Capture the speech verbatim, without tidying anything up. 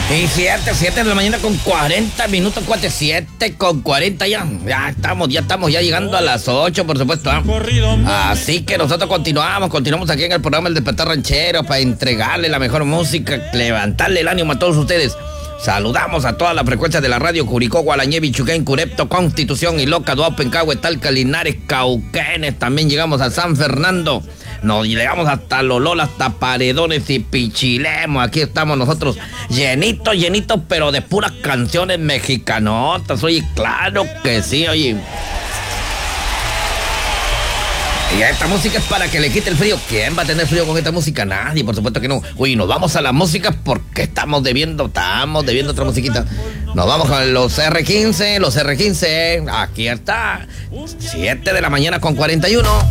Y siete, siete de la mañana con cuarenta minutos, cuate, siete con cuarenta ya. Ya estamos, ya estamos ya llegando a las ocho, por supuesto. ¿eh? Así que nosotros continuamos, continuamos aquí en el programa El Despertar Ranchero para entregarle la mejor música, levantarle el ánimo a todos ustedes. Saludamos a todas las frecuencias de la radio: Curicó, Gualañevi, Chuquén, Curepto, Constitución, Iloca, Duaupen, Cahue, Talca, Linares, Cauquenes. También llegamos a San Fernando. Nos llegamos hasta Lolola, hasta Paredones y Pichilemo. Aquí estamos nosotros llenitos, llenitos, pero de puras canciones mexicanotas. Oye, claro que sí, oye. Y esta música es para que le quite el frío. ¿Quién va a tener frío con esta música? Nadie, por supuesto que no. Oye, nos vamos a la música porque estamos debiendo, estamos debiendo otra musiquita. Nos vamos con los erre quince, los erre quince. Aquí está. siete de la mañana con cuarenta y uno.